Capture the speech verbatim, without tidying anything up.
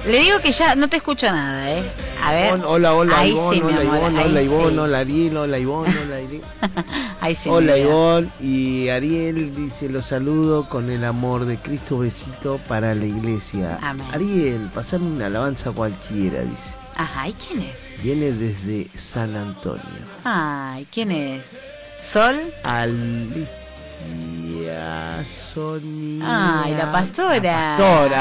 Le digo que ya no te escucho nada, ¿eh? A ver. Hola, hola, ahí Ivonne, sí, mi hola, amor, Ivonne, ahí hola, Ivonne, sí. hola, Ariel, hola, Ivonne, hola, Ariel. Ahí sí, Hola, mi vida. Ivonne. Y Ariel dice, los saludo con el amor de Cristo, besito para la iglesia. Amén. Ariel, pasame una alabanza cualquiera, dice. Ajá, ¿y quién es? Viene desde San Antonio. Ay, ¿quién es? ¿Sol? Alicia Sonia. Ay, la pastora. La pastora.